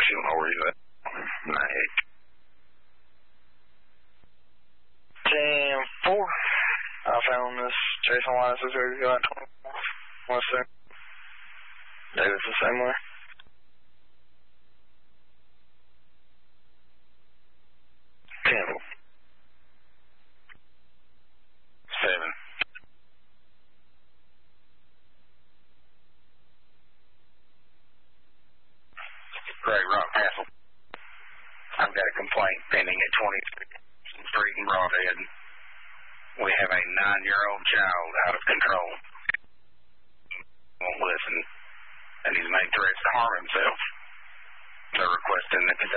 You don't know where he's at. Nah, 10-4. I found this Jason Wise is ready to go at 24. One sec. David's the same way. Campbell. 7. Greg Rockcastle. I've got a complaint pending at 23 Street in Broadhead. We have a 9-year-old child out of control. Won't listen. And he's made threats to harm himself. They're requesting that the